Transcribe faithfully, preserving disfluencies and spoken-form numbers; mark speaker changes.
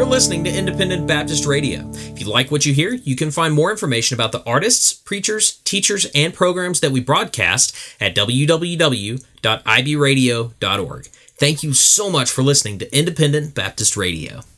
Speaker 1: You're listening to Independent Baptist Radio. If you like what you hear, you can find more information about the artists, preachers, teachers, and programs that we broadcast at w w w dot i b radio dot org. Thank you so much for listening to Independent Baptist Radio.